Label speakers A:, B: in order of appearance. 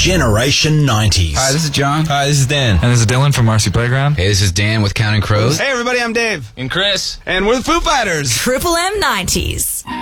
A: Generation 90s.
B: Hi, this is John.
C: Hi, this is Dan.
D: And this is Dylan from Marcy Playground.
B: Hey, this is Dan with Counting Crows.
C: Hey, everybody, I'm Dave.
E: And Chris.
C: And we're the Foo Fighters.
F: Triple M 90s.